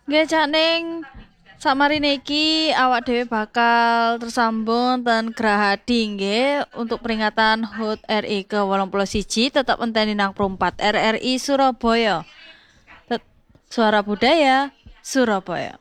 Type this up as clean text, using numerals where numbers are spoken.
Nggih Cak Ning, sakmarine iki awak dhewe bakal tersambung ten Gerahadi nggih untuk peringatan HUT RI ke-81 tetap enteni nang Prumpat RRI Surabaya. Suara Budaya Surabaya.